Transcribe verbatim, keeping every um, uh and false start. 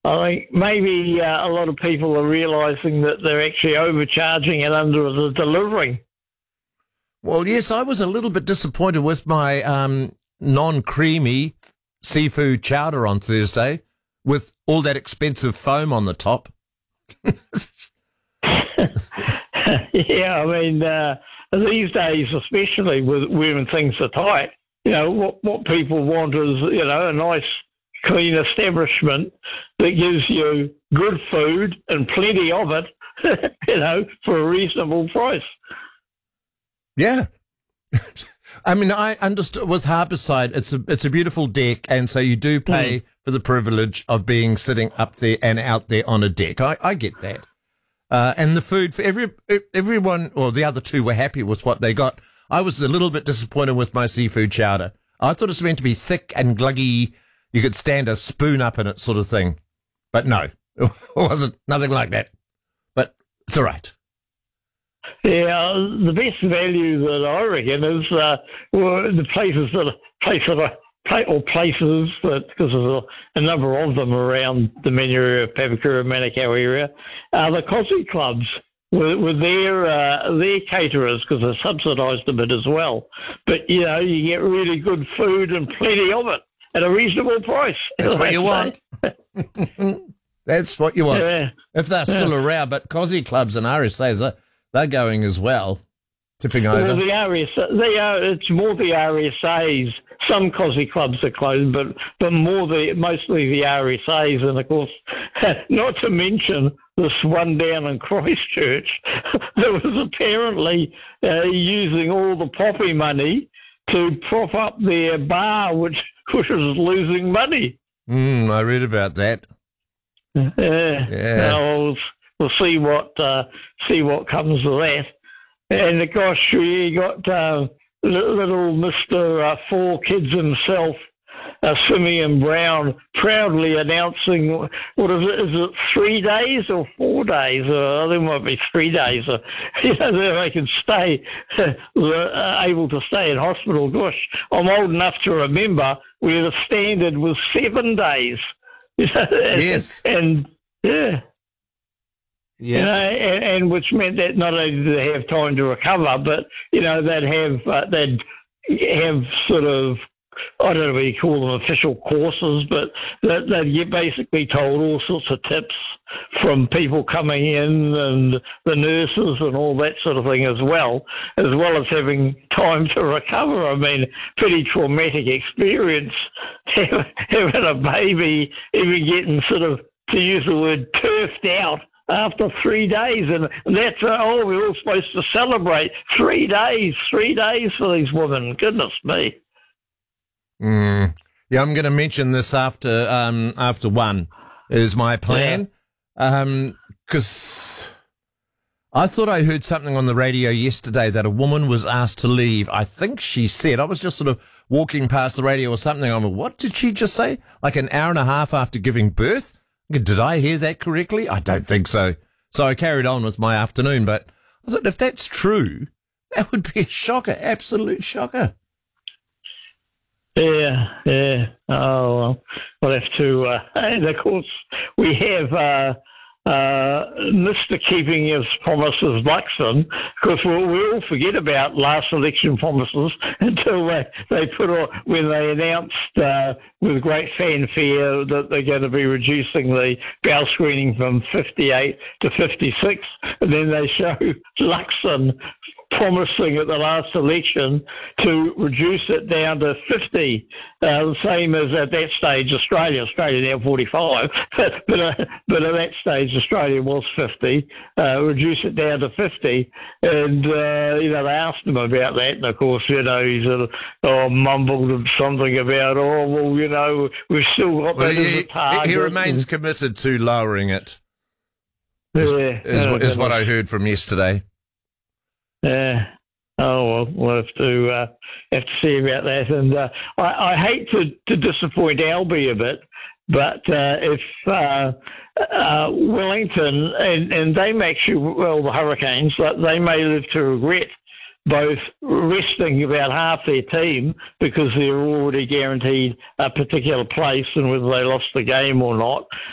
I think maybe uh, a lot of people are realising that they're actually overcharging and under the delivering. Well, yes, I was a little bit disappointed with my um, non-creamy seafood chowder on Thursday with all that expensive foam on the top. Yeah, I mean, uh, these days, especially with, when things are tight, you know, what, what people want is, you know, a nice, clean establishment that gives you good food and plenty of it, you know, for a reasonable price. Yeah. I mean, I understood with Harbourside, it's a it's a beautiful deck, and so you do pay mm. for the privilege of being sitting up there and out there on a deck. I, I get that. Uh, and the food for every everyone, or the other two were happy with what they got. I was a little bit disappointed with my seafood chowder. I thought it was meant to be thick and gluggy. You could stand a spoon up in it sort of thing. But no, it wasn't, nothing like that. But it's all right. Yeah, the best value that I reckon is uh, well, the places that places that or places that because there's a, a number of them around the Menu area, Papakura, Manukau area, are the Cosy clubs with, with their uh, their caterers because they're subsidised a bit as well. But you know, you get really good food and plenty of it at a reasonable price. That's what you want. That's what you want. Yeah. If they're still yeah. around, but Cosy clubs and R S As are. They're going as well, tipping over. Well, the R S A, they are, it's more the R S As. Some Cosy clubs are closed, but, but more the mostly the R S As. And, of course, not to mention this one down in Christchurch that was apparently uh, using all the poppy money to prop up their bar, which, which was losing money. Mm, I read about that. Uh, yes. We'll, we'll see what uh, see what comes of that. And of course, you got uh, little Mister Uh, Four Kids himself, uh, Simeon Brown, proudly announcing what is it? Is it three days or four days? Uh, I think it might be three days. Uh, you know, that they can stay uh, able to stay in hospital. Gosh, I'm old enough to remember where the standard was seven days. You know, yes, and, and yeah. Yeah, you know, and, and which meant that not only did they have time to recover, but you know they'd have uh, they'd have sort of I don't know what you call them official courses, but that they'd get basically told all sorts of tips from people coming in and the nurses and all that sort of thing as well, as well as having time to recover. I mean, pretty traumatic experience having a baby, even getting sort of, to use the word, turfed out after three days, and that's uh, oh, we're all supposed to celebrate three days, three days for these women. Goodness me. Mm. Yeah, I'm going to mention this after um, after one is my plan, because um, I thought I heard something on the radio yesterday that a woman was asked to leave. I think she said, I was just sort of walking past the radio or something. I'm like, what did she just say? Like an hour and a half after giving birth? Did I hear that correctly? I don't think so. So I carried on with my afternoon, but I thought if that's true, that would be a shocker, absolute shocker. Yeah, yeah. Oh, well, we'll have to, uh, and of course, we have uh, uh, Mister Keeping His Promises Luxon, because we'll, we all forget about last election promises until they, they put on, when they announced uh, with great fanfare that they're going to be reducing the bowel screening from fifty-eight to fifty-six, and then they show Luxon promising at the last election to reduce it down to fifty, uh, the same as at that stage Australia. Australia now forty-five, but but, uh, but at that stage Australia was fifty. Uh, reduce it down to fifty, and uh, you know they asked him about that, and of course you know he sort of oh, mumbled something about oh well you know we've still got well, that he, as a target. He remains and, committed to lowering it. Is, yeah, is, uh, is what I heard from yesterday. Yeah. Oh well, we'll have to uh, have to see about that. And uh, I, I hate to, to disappoint Albie a bit, but uh, if uh, uh, Wellington and, and they make sure, well, the Hurricanes, they may live to regret both resting about half their team because they're already guaranteed a particular place and whether they lost the game or not,